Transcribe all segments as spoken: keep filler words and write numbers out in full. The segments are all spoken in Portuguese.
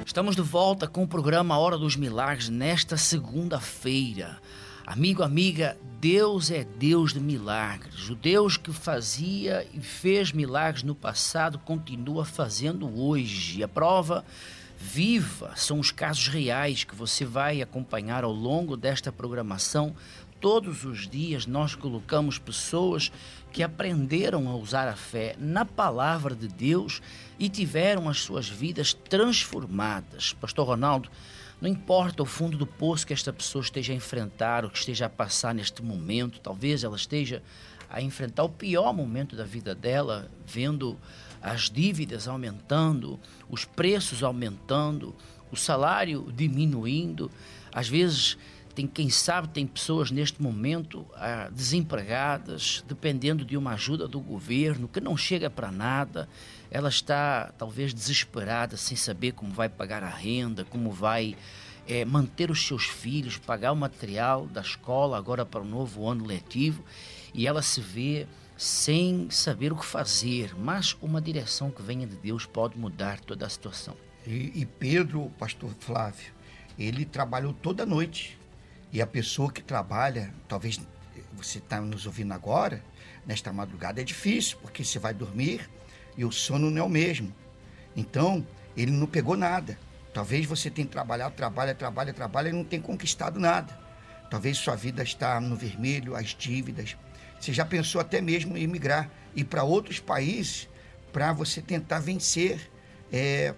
Estamos de volta com o programa Hora dos Milagres nesta segunda-feira. Amigo, amiga, Deus é Deus de milagres. O Deus que fazia e fez milagres no passado continua fazendo hoje. A prova viva são os casos reais que você vai acompanhar ao longo desta programação. Todos os dias nós colocamos pessoas que aprenderam a usar a fé na palavra de Deus e tiveram as suas vidas transformadas. Pastor Ronaldo, não importa o fundo do poço que esta pessoa esteja a enfrentar, ou que esteja a passar neste momento, talvez ela esteja a enfrentar o pior momento da vida dela, vendo as dívidas aumentando, os preços aumentando, o salário diminuindo. Às vezes, tem, quem sabe, tem pessoas neste momento ah, desempregadas, dependendo de uma ajuda do governo, que não chega para nada. Ela está talvez desesperada, sem saber como vai pagar a renda, como vai é, manter os seus filhos, pagar o material da escola agora para o novo ano letivo, e ela se vê sem saber o que fazer, mas uma direção que venha de Deus pode mudar toda a situação. E, e Pedro, pastor Flávio, ele trabalhou toda a noite, e a pessoa que trabalha, talvez você está nos ouvindo agora, nesta madrugada é difícil, porque você vai dormir e o sono não é o mesmo. Então, ele não pegou nada. Talvez você tenha trabalhado, trabalha, trabalha, trabalha e não tenha conquistado nada. Talvez sua vida está no vermelho, as dívidas. Você já pensou até mesmo em emigrar, ir para outros países para você tentar vencer é,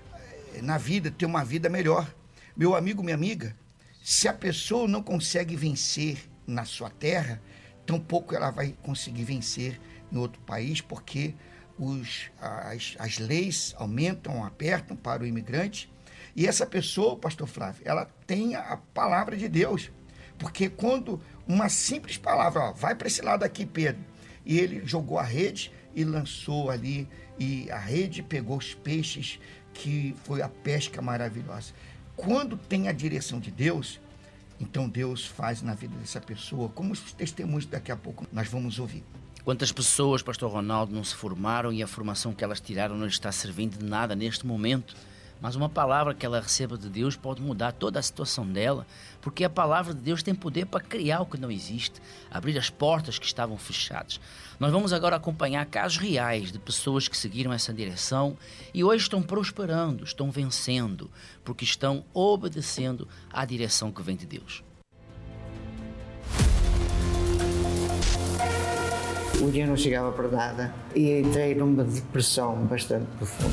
na vida, ter uma vida melhor. Meu amigo, minha amiga, se a pessoa não consegue vencer na sua terra, tampouco ela vai conseguir vencer em outro país, porque os, as, as leis aumentam, apertam para o imigrante. E essa pessoa, pastor Flávio, ela tem a palavra de Deus. Porque quando uma simples palavra, ó, vai para esse lado aqui, Pedro, e ele jogou a rede e lançou ali, e a rede pegou os peixes, que foi a pesca maravilhosa. Quando tem a direção de Deus, então Deus faz na vida dessa pessoa, como os testemunhos daqui a pouco nós vamos ouvir. Quantas pessoas, pastor Ronaldo, não se formaram e a formação que elas tiraram não está servindo de nada neste momento, mas uma palavra que ela receba de Deus pode mudar toda a situação dela, porque a palavra de Deus tem poder para criar o que não existe, abrir as portas que estavam fechadas. Nós vamos agora acompanhar casos reais de pessoas que seguiram essa direção e hoje estão prosperando, estão vencendo, porque estão obedecendo à direção que vem de Deus. O dia não chegava para nada e entrei numa depressão bastante profunda.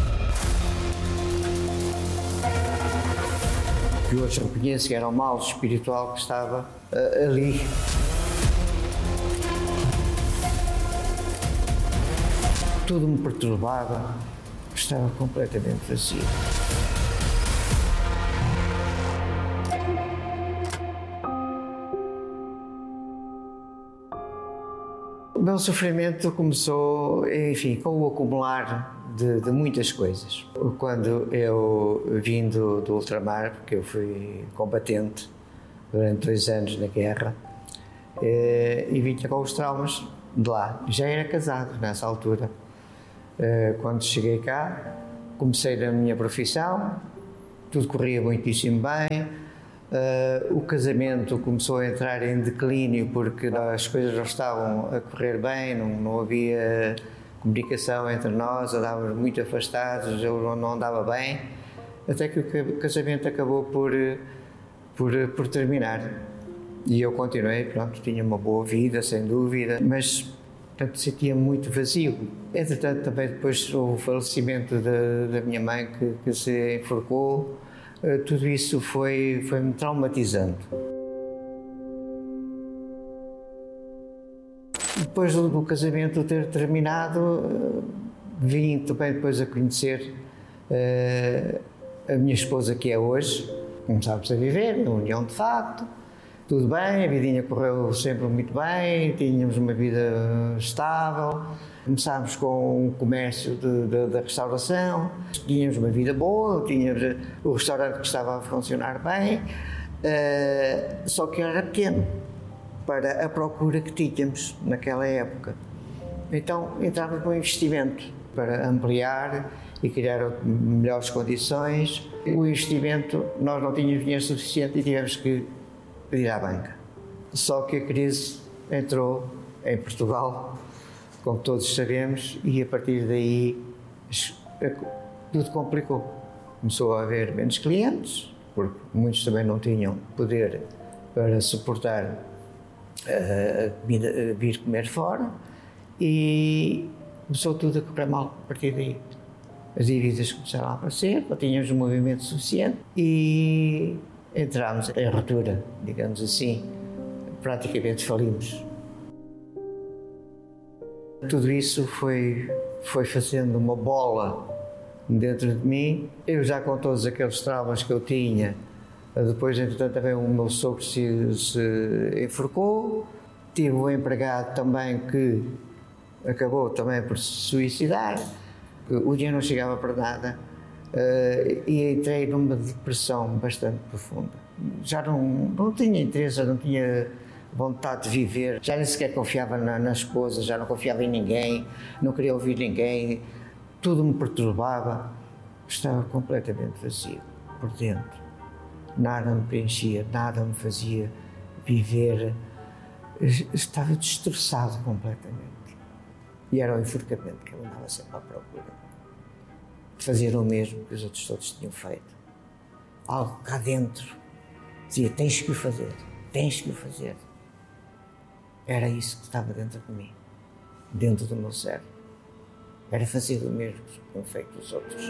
Que hoje reconheço que era o mal espiritual que estava uh, ali. Tudo me perturbava, estava completamente vazio. O meu sofrimento começou, enfim, com o acumular de, de muitas coisas. Quando eu vim do, do ultramar, porque eu fui combatente durante dois anos na guerra, e, e vinha com os traumas de lá. Já era casado nessa altura. Quando cheguei cá, comecei na minha profissão, tudo corria muitíssimo bem. Uh, o casamento começou a entrar em declínio porque as coisas não estavam a correr bem, não, não havia comunicação entre nós, andávamos muito afastados, eu não, não andava bem, até que o casamento acabou por, por, por terminar. E eu continuei, pronto, tinha uma boa vida, sem dúvida, mas portanto, sentia muito vazio. Entretanto, também depois houve o falecimento da, da minha mãe que, que se enforcou. Tudo isso foi, foi-me traumatizando. Depois do, do casamento ter terminado, vim também depois a conhecer uh, a minha esposa, que é hoje. Começámos a viver, na união de facto, tudo bem, a vidinha correu sempre muito bem, tínhamos uma vida estável. Começámos com o comércio de, de, da restauração, tínhamos uma vida boa, tínhamos o restaurante que estava a funcionar bem, uh, só que era pequeno para a procura que tínhamos naquela época. Então entramos no investimento para ampliar e criaram melhores condições. O investimento, nós não tínhamos dinheiro suficiente e tivemos que pedir à banca. Só que a crise entrou em Portugal, como todos sabemos, e a partir daí tudo complicou. Começou a haver menos clientes, porque muitos também não tinham poder para suportar a comida, a vir comer fora, e começou tudo a correr mal a partir daí. As dívidas começaram a aparecer, não tínhamos um movimento suficiente e entramos em ruptura, digamos assim, praticamente falimos. Tudo isso foi, foi fazendo uma bola dentro de mim. Eu já com todos aqueles traumas que eu tinha, depois entretanto também o meu sogro se, se enforcou, tive um empregado também que acabou também por se suicidar, o dinheiro não chegava para nada, e entrei numa depressão bastante profunda. Já não, não tinha interesse, não tinha vontade de viver, já nem sequer confiava na, na esposa, já não confiava em ninguém, não queria ouvir ninguém, tudo me perturbava, estava completamente vazio por dentro, nada me preenchia, nada me fazia viver, estava destroçado completamente. E era o enforcamento que eu andava sempre à procura, fazer o mesmo que os outros todos tinham feito. Algo cá dentro dizia, tens que o fazer, tens que o fazer. Era isso que estava dentro de mim, dentro do meu cérebro. Era fazer o mesmo que tinham feito os outros.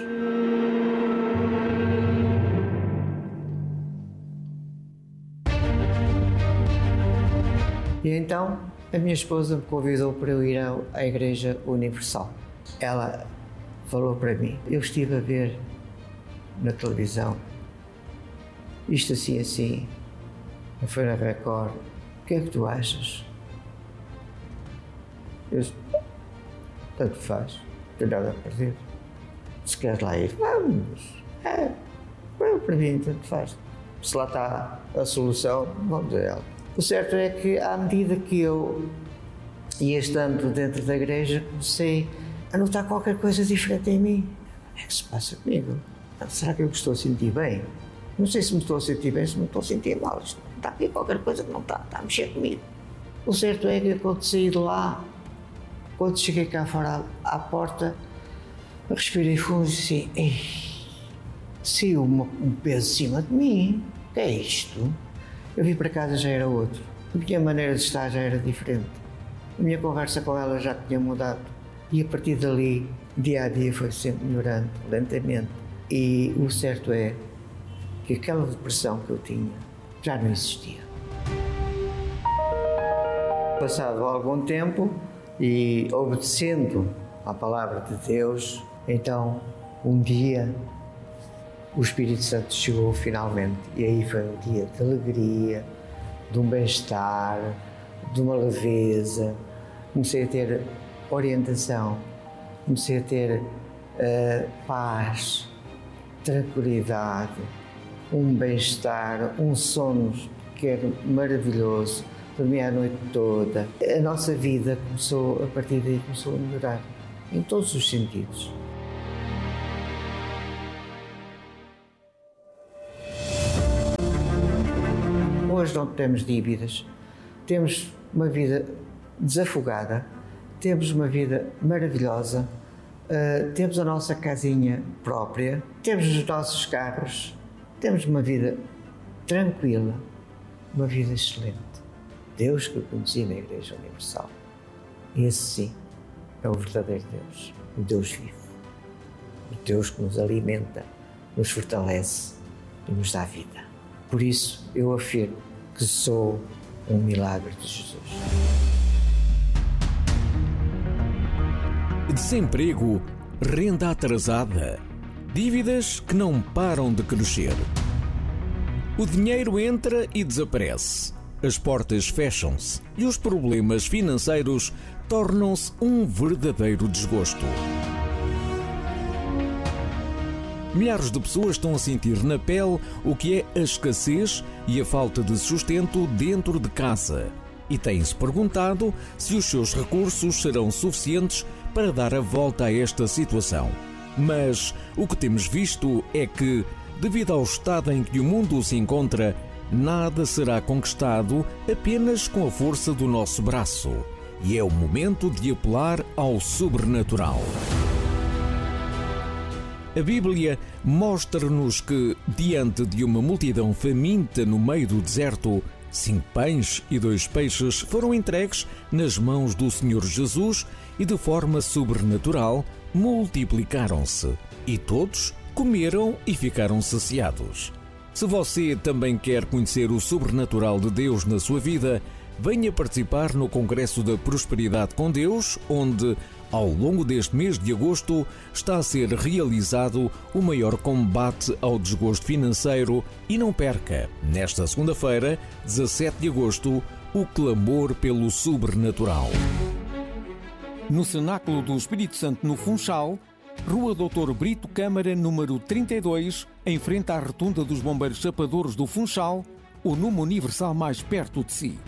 E então a minha esposa me convidou para eu ir à Igreja Universal. Ela falou para mim, eu estive a ver na televisão, isto assim assim, foi na Record, o que é que tu achas? Eu disse, tanto faz, não tenho nada a perder. Se queres lá ir, vamos. É, para mim, tanto faz. Se lá está a solução, vamos a ela. O certo é que, à medida que eu ia estando dentro da igreja, comecei a notar qualquer coisa diferente em mim. O que é que se passa comigo? Será que eu me estou a sentir bem? Não sei se me estou a sentir bem, se me estou a sentir mal. Está aqui qualquer coisa que não está, está a mexer comigo. O certo é que, quando saí de lá, quando cheguei cá fora à, à porta, respirei fundo e disse assim, saiu um peso em cima de mim. O que é isto? Eu vim para casa, já era outro. A minha maneira de estar já era diferente. A minha conversa com ela já tinha mudado. E a partir dali, dia a dia, foi sempre melhorando, lentamente. E o certo é que aquela depressão que eu tinha já não existia. Passado algum tempo, e obedecendo à palavra de Deus, então, um dia, o Espírito Santo chegou finalmente, e aí foi um dia de alegria, de um bem-estar, de uma leveza. Comecei a ter orientação, comecei a ter uh, paz, tranquilidade, um bem-estar, um sono que era maravilhoso, dormia a noite toda. A nossa vida começou, a partir daí, começou a melhorar, em todos os sentidos. Hoje não temos dívidas, temos uma vida desafogada, temos uma vida maravilhosa, uh, temos a nossa casinha própria, temos os nossos carros, temos uma vida tranquila, uma vida excelente. Deus que eu conheci na Igreja Universal, esse sim é o verdadeiro Deus, o Deus vivo, o Deus que nos alimenta, nos fortalece e nos dá vida. Por isso eu afirmo que sou um milagre de Jesus. Desemprego, renda atrasada, dívidas que não param de crescer. O dinheiro entra e desaparece, as portas fecham-se e os problemas financeiros tornam-se um verdadeiro desgosto. Milhares de pessoas estão a sentir na pele o que é a escassez e a falta de sustento dentro de casa e têm-se perguntado se os seus recursos serão suficientes para dar a volta a esta situação. Mas o que temos visto é que, devido ao estado em que o mundo se encontra, nada será conquistado apenas com a força do nosso braço. E é o momento de apelar ao sobrenatural. A Bíblia mostra-nos que, diante de uma multidão faminta no meio do deserto, cinco pães e dois peixes foram entregues nas mãos do Senhor Jesus e, de forma sobrenatural, multiplicaram-se. E todos comeram e ficaram saciados. Se você também quer conhecer o sobrenatural de Deus na sua vida, venha participar no Congresso da Prosperidade com Deus, onde, ao longo deste mês de agosto, está a ser realizado o maior combate ao desgosto financeiro. E não perca, nesta segunda-feira, dezassete de agosto, o clamor pelo sobrenatural. No Cenáculo do Espírito Santo, no Funchal, Rua doutor Brito Câmara, número trinta e dois, em frente à Rotunda dos Bombeiros Chapadores do Funchal, o Numo Universal mais perto de si.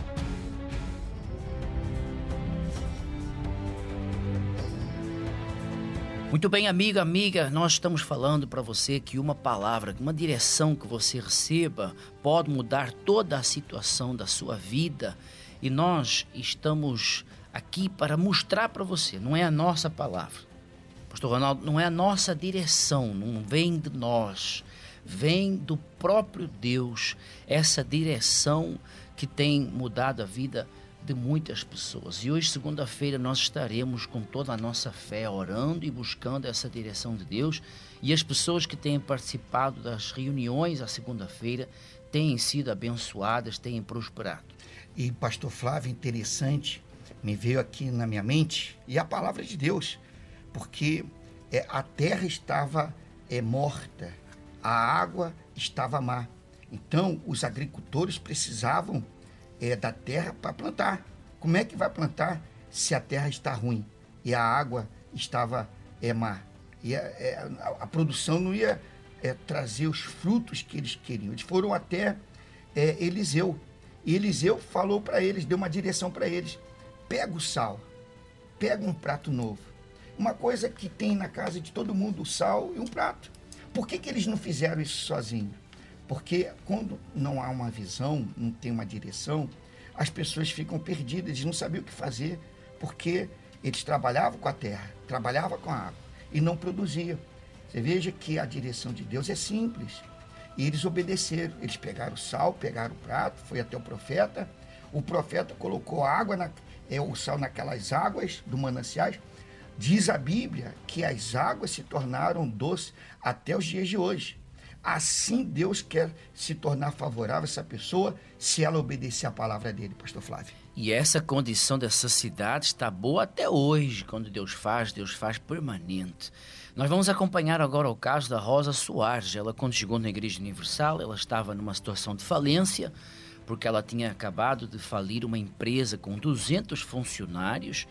Muito bem, amigo, amiga, nós estamos falando para você que uma palavra, uma direção que você receba pode mudar toda a situação da sua vida. E nós estamos aqui para mostrar para você, não é a nossa palavra, Pastor Ronaldo, não é a nossa direção, não vem de nós, vem do próprio Deus, essa direção que tem mudado a vida de muitas pessoas. E hoje, segunda-feira, nós estaremos com toda a nossa fé orando e buscando essa direção de Deus. E as pessoas que têm participado das reuniões à segunda-feira têm sido abençoadas, têm prosperado. E, pastor Flávio, interessante, me veio aqui na minha mente, e a palavra de Deus, porque é, a terra estava é, morta, a água estava má. Então, os agricultores precisavam É, da terra para plantar. Como é que vai plantar se a terra está ruim e a água estava é, má? E a, é, a, a produção não ia é, trazer os frutos que eles queriam. Eles foram até é, Eliseu. E Eliseu falou para eles, deu uma direção para eles. Pega o sal, pega um prato novo. Uma coisa que tem na casa de todo mundo, o sal e um prato. Por que que eles não fizeram isso sozinhos? Porque quando não há uma visão, não tem uma direção, as pessoas ficam perdidas, eles não sabiam o que fazer, porque eles trabalhavam com a terra, trabalhavam com a água e não produziam. Você veja que a direção de Deus é simples. E eles obedeceram, eles pegaram o sal, pegaram o prato, foi até o profeta, o profeta colocou a água, na, é, o sal naquelas águas do mananciais. Diz a Bíblia que as águas se tornaram doces até os dias de hoje. Assim Deus quer se tornar favorável a essa pessoa se ela obedecer a palavra dele, pastor Flávio. E essa condição dessa cidade está boa até hoje. Quando Deus faz, Deus faz permanente. Nós vamos acompanhar agora o caso da Rosa Soares. Ela, quando chegou na Igreja Universal, ela estava numa situação de falência, porque ela tinha acabado de falir uma empresa com duzentos funcionários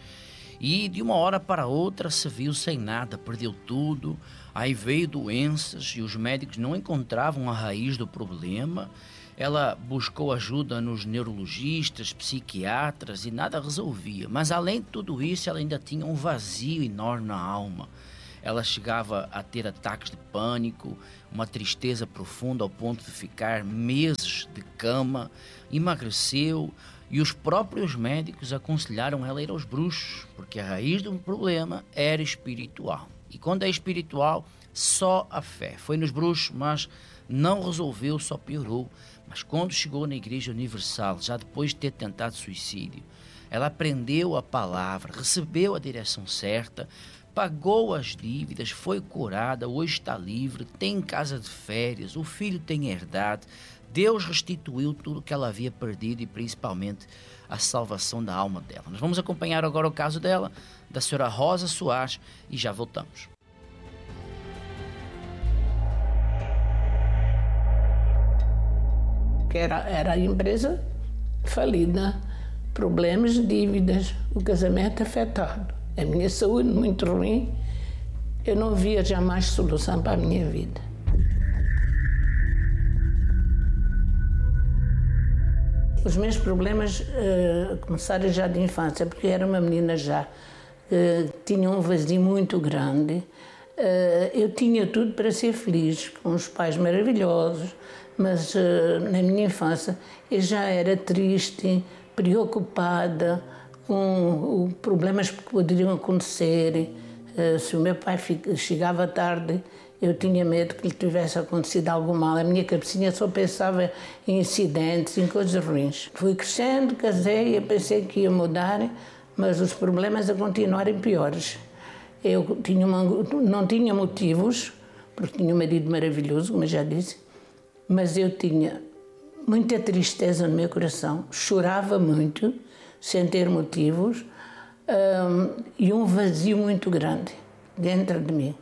e de uma hora para outra se viu sem nada, perdeu tudo. Aí veio doenças e os médicos não encontravam a raiz do problema. Ela buscou ajuda nos neurologistas, psiquiatras e nada resolvia. Mas além de tudo isso, ela ainda tinha um vazio enorme na alma. Ela chegava a ter ataques de pânico, uma tristeza profunda ao ponto de ficar meses de cama, emagreceu e os próprios médicos aconselharam ela a ir aos bruxos, porque a raiz do problema era espiritual. E quando é espiritual, só a fé. Foi nos bruxos, mas não resolveu, só piorou. Mas quando chegou na Igreja Universal, já depois de ter tentado suicídio, ela aprendeu a palavra, recebeu a direção certa, pagou as dívidas, foi curada, hoje está livre, tem casa de férias, o filho tem herdade. Deus restituiu tudo que ela havia perdido e principalmente a salvação da alma dela. Nós vamos acompanhar agora o caso dela, da senhora Rosa Soares, e já voltamos. Era, era a empresa falida, problemas, dívidas, o casamento afetado, a minha saúde muito ruim, eu não via jamais solução para a minha vida. Os meus problemas uh, começaram já de infância, porque era uma menina já que uh, tinha um vazio muito grande. Eu tinha tudo para ser feliz, com uns pais maravilhosos, mas na minha infância eu já era triste, preocupada com problemas que poderiam acontecer. Se o meu pai chegava tarde, eu tinha medo que lhe tivesse acontecido algum mal. A minha cabecinha só pensava em incidentes, em coisas ruins. Fui crescendo, casei, eu pensei que ia mudar, mas os problemas a continuarem piores. Eu tinha uma, não tinha motivos, porque tinha um marido maravilhoso, como eu já disse, mas eu tinha muita tristeza no meu coração, chorava muito, sem ter motivos, um, e um vazio muito grande dentro de mim.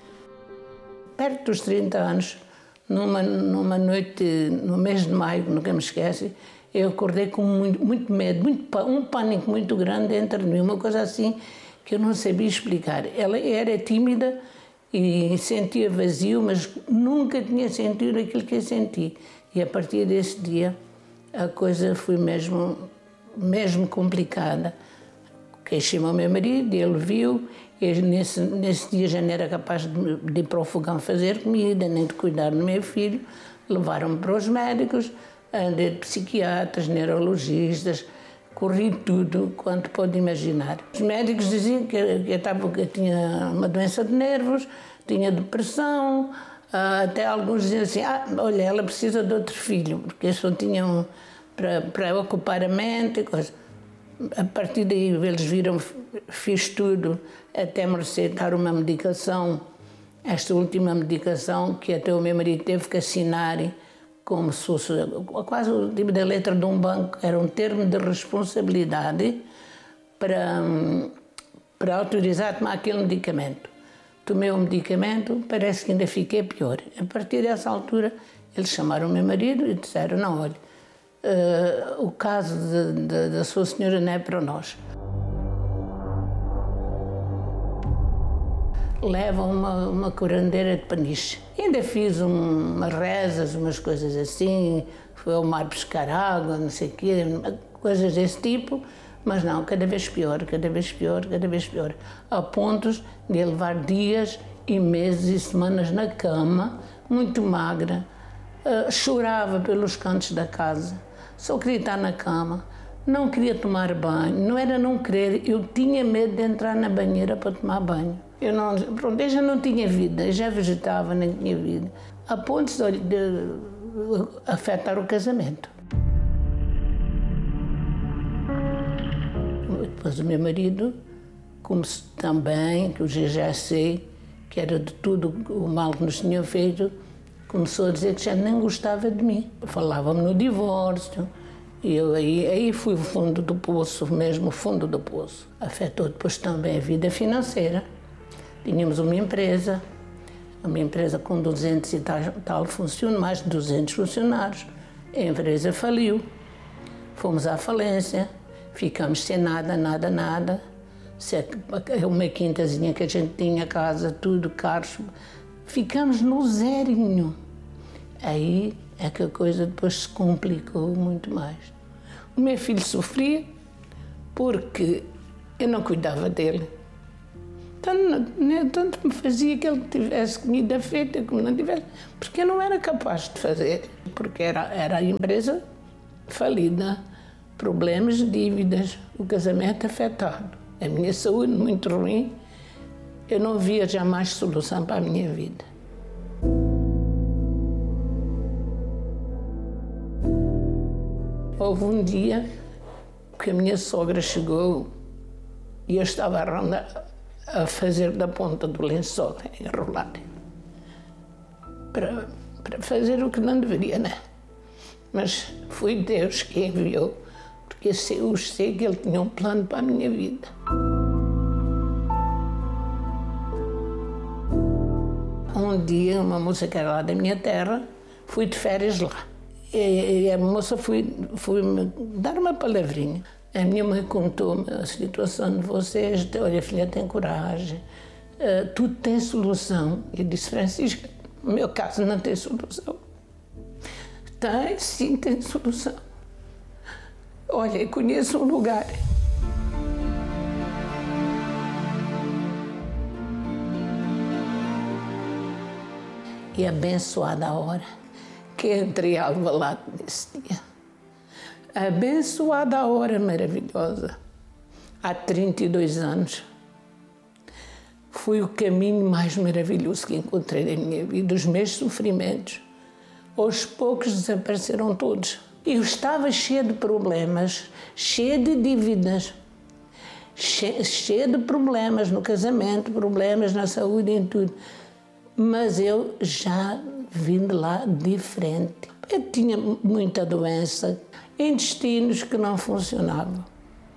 Perto dos trinta anos, numa, numa noite, no mês de maio, nunca me esquece, eu acordei com muito, muito medo, muito, um pânico muito grande dentro de mim, uma coisa assim que eu não sabia explicar. Ela era tímida e sentia vazio, mas nunca tinha sentido aquilo que eu senti. E a partir desse dia, a coisa foi mesmo, mesmo complicada. Queixei-me ao meu marido, ele viu, e nesse, nesse dia já não era capaz de, de ir para o fogão fazer comida, nem de cuidar do meu filho. Levaram-me para os médicos, andei de psiquiatras, neurologistas, corri tudo quanto pode imaginar. Os médicos diziam que eu, que eu, estava, que eu tinha uma doença de nervos, tinha depressão, até alguns diziam assim, ah, olha, ela precisa de outro filho, porque só tinham para, para ocupar a mente e coisa. A partir daí eles viram, fiz tudo até me receitar uma medicação, esta última medicação que até o meu marido teve que assinar como se fosse quase o tipo da letra de um banco, era um termo de responsabilidade para, para autorizar a tomar aquele medicamento. Tomei o medicamento, parece que ainda fiquei pior. A partir dessa altura, eles chamaram o meu marido e disseram, não, olha, uh, o caso de, de, da sua senhora não é para nós. Levam uma, uma curandeira de paniche. Ainda fiz um, umas rezas, umas coisas assim, foi ao mar pescar água, não sei o quê, coisas desse tipo, mas não, cada vez pior, cada vez pior, cada vez pior. A pontos de levar dias e meses e semanas na cama, muito magra, uh, chorava pelos cantos da casa, só queria estar na cama, não queria tomar banho, não era não querer, eu tinha medo de entrar na banheira para tomar banho. Eu, não, pronto, eu já não tinha vida, já vegetava, nem tinha vida, a ponto de, de afetar o casamento. Depois o meu marido, como também, que eu já sei, que era de tudo o mal que nos tinham feito, começou a dizer que já nem gostava de mim. Falava-me no divórcio, e eu aí, aí fui o fundo do poço, mesmo o fundo do poço. Afetou depois também a vida financeira. Tínhamos uma empresa, uma empresa com duzentos e tal, tal funcionários, mais de duzentos funcionários. A empresa faliu, fomos à falência, ficamos sem nada, nada, nada. Uma quintazinha que a gente tinha, casa, tudo, carros. Ficamos no zerinho. Aí é que a coisa depois se complicou muito mais. O meu filho sofria porque eu não cuidava dele. Tanto, tanto me fazia que ele tivesse comida feita como não tivesse, porque eu não era capaz de fazer, porque era, era a empresa falida, problemas, dívidas, o casamento afetado, a minha saúde muito ruim, eu não via jamais solução para a minha vida. Houve um dia que a minha sogra chegou e eu estava a rondar, a fazer da ponta do lençol, enrolar, para, para fazer o que não deveria, né? Mas foi Deus que enviou, porque eu sei que Ele tinha um plano para a minha vida. Um dia, uma moça que era lá da minha terra, fui de férias lá. E a moça foi, foi me dar uma palavrinha. A minha mãe contou-me a situação de vocês, olha, filha, tem coragem, uh, tudo tem solução. Eu disse, Francisca, o meu caso não tem solução. Tem, sim, tem solução. Olha, eu conheço um lugar. E abençoada a hora que entrei ao Alvalade nesse dia. Abençoada a hora maravilhosa. Há trinta e dois anos. Foi o caminho mais maravilhoso que encontrei na minha vida. Os meus sofrimentos, aos poucos, desapareceram todos. Eu estava cheia de problemas, cheia de dívidas, cheia, cheia de problemas no casamento, problemas na saúde e em tudo. Mas eu já vim de lá diferente. Eu tinha muita doença, intestinos que não funcionavam.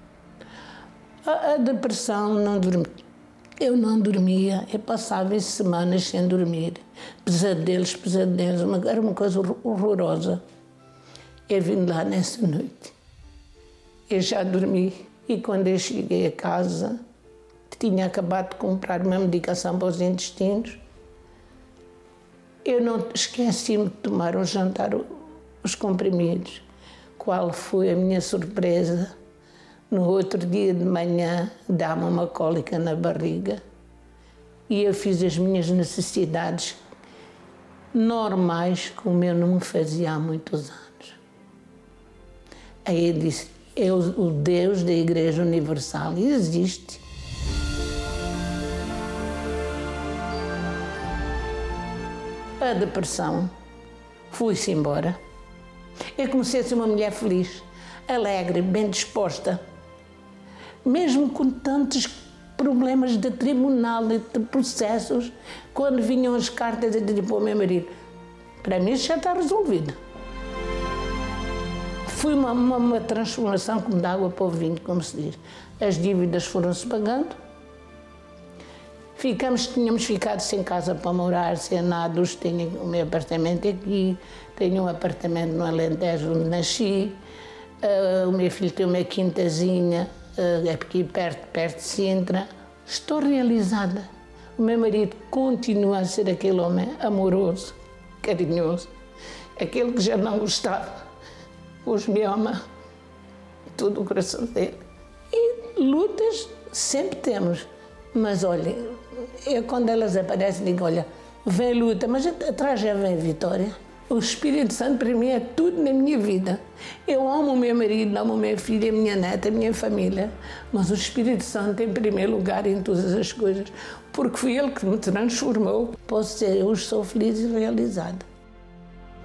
A, a depressão, não dormia. Eu não dormia, eu passava semanas sem dormir. Pesadelos, pesadelos, uma, era uma coisa horrorosa. Eu vim lá nessa noite. Eu já dormi e quando eu cheguei a casa, tinha acabado de comprar uma medicação para os intestinos. Eu não esqueci-me de tomar um jantar, os comprimidos. Qual foi a minha surpresa? No outro dia de manhã, dá-me uma cólica na barriga e eu fiz as minhas necessidades normais, como eu não me fazia há muitos anos. Aí eu disse, é o Deus da Igreja Universal existe. A depressão foi-se embora. Eu comecei a ser uma mulher feliz, alegre, bem disposta. Mesmo com tantos problemas de tribunal e de processos, quando vinham as cartas, eu dizia para o meu marido, para mim isso já está resolvido. Foi uma, uma, uma transformação como de água para o vinho, como se diz. As dívidas foram-se pagando. Ficamos, tínhamos ficado sem casa para morar, sem nada. Hoje tenho o meu apartamento aqui, tenho um apartamento no Alentejo onde nasci. Uh, o meu filho tem uma quintazinha, uh, aqui perto, perto de Sintra. Estou realizada. O meu marido continua a ser aquele homem amoroso, carinhoso, aquele que já não gostava. Hoje me ama todo o coração dele. E lutas sempre temos. Mas olha, eu quando elas aparecem digo, olha, vem luta, mas atrás já vem vitória. O Espírito Santo para mim é tudo na minha vida. Eu amo o meu marido, amo o meu filho, a minha neta, a minha família, mas o Espírito Santo em primeiro lugar em todas as coisas, porque foi ele que me transformou. Posso dizer, eu hoje sou feliz e realizada.